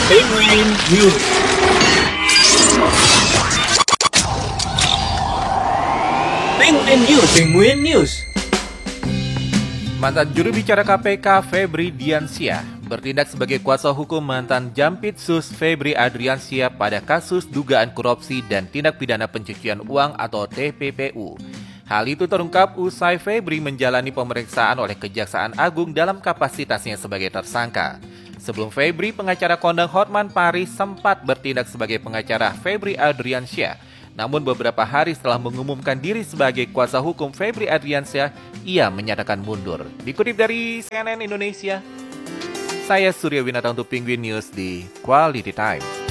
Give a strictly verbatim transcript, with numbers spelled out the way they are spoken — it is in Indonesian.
Penguin News. Penguin News. Penguin News. Mantan juru bicara K P K Febri Diansyah bertindak sebagai kuasa hukum mantan Jampitsus Febri Adriansyah pada kasus dugaan korupsi dan tindak pidana pencucian uang atau T P P U. Hal itu terungkap usai Febri menjalani pemeriksaan oleh Kejaksaan Agung dalam kapasitasnya sebagai tersangka. Sebelum Febri, pengacara kondang Hotman Paris sempat bertindak sebagai pengacara Febri Adriansyah. Namun beberapa hari setelah mengumumkan diri sebagai kuasa hukum Febri Adriansyah, ia menyatakan mundur. Dikutip dari C N N Indonesia, saya Surya Winata untuk Penguin News di Quality Time.